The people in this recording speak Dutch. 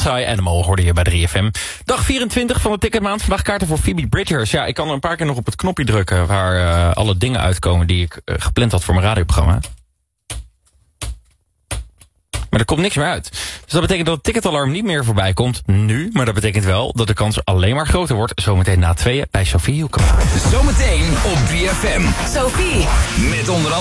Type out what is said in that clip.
Bonsai Animal hoorde je bij 3FM. Dag 24 van de Ticketmaand. Vandaag kaarten voor Phoebe Bridgers. Ja, ik kan er een paar keer nog op het knopje drukken waar alle dingen uitkomen die ik gepland had voor mijn radioprogramma. Maar er komt niks meer uit. Dus dat betekent dat het ticketalarm niet meer voorbij komt nu. Maar dat betekent wel dat de kans alleen maar groter wordt. Zometeen na 2 bij Sophie Hielkema. Zometeen op 3FM. Sophie. Met onder andere